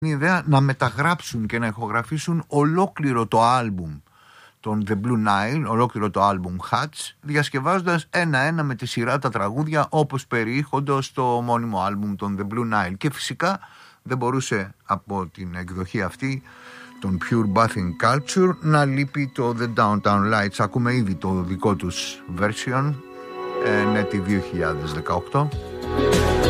ιδέα να μεταγράψουν και να ηχογραφήσουν ολόκληρο το άλμπουμ των The Blue Nile, ολόκληρο το άλμπουμ Hats, διασκευάζοντας ένα-ένα με τη σειρά τα τραγούδια όπως περιείχονται στο μόνιμο άλμπουμ των The Blue Nile. Και φυσικά δεν μπορούσε από την εκδοχή αυτή των Pure Bathing Culture να λείπει το The Downtown Lights. Ακούμε ήδη το δικό τους version, τη 2018.